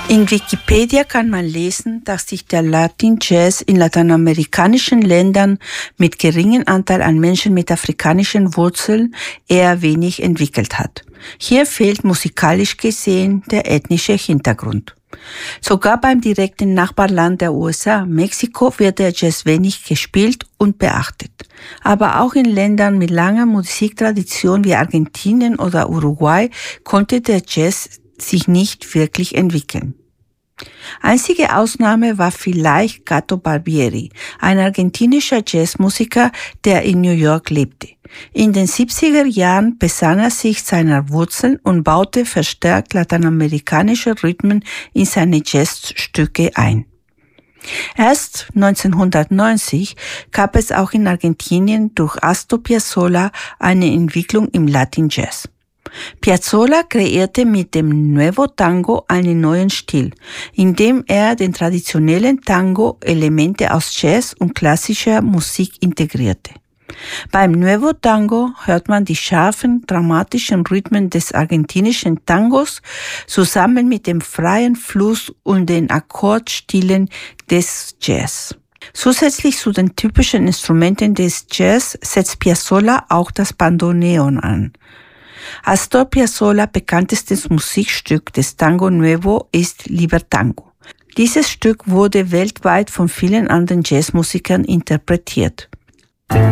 In Wikipedia kann man lesen, dass sich der Latin Jazz in lateinamerikanischen Ländern mit geringem Anteil an Menschen mit afrikanischen Wurzeln eher wenig entwickelt hat. Hier fehlt musikalisch gesehen der ethnische Hintergrund. Sogar beim direkten Nachbarland der USA, Mexiko, wird der Jazz wenig gespielt und beachtet. Aber auch in Ländern mit langer Musiktradition wie Argentinien oder Uruguay konnte der Jazz sich nicht wirklich entwickeln. Einzige Ausnahme war vielleicht Gato Barbieri, ein argentinischer Jazzmusiker, der in New York lebte. In den 70er Jahren besann er sich seiner Wurzeln und baute verstärkt lateinamerikanische Rhythmen in seine Jazzstücke ein. Erst 1990 gab es auch in Argentinien durch Astor Piazzolla eine Entwicklung im Latin Jazz. Piazzolla kreierte mit dem Nuevo Tango einen neuen Stil, indem er den traditionellen Tango Elemente aus Jazz und klassischer Musik integrierte. Beim Nuevo Tango hört man die scharfen, dramatischen Rhythmen des argentinischen Tangos zusammen mit dem freien Fluss und den Akkordstilen des Jazz. Zusätzlich zu den typischen Instrumenten des Jazz setzt Piazzolla auch das Bandoneon an. Astor Piazzolla bekanntestes Musikstück des Tango Nuevo ist Libertango. Dieses Stück wurde weltweit von vielen anderen Jazzmusikern interpretiert.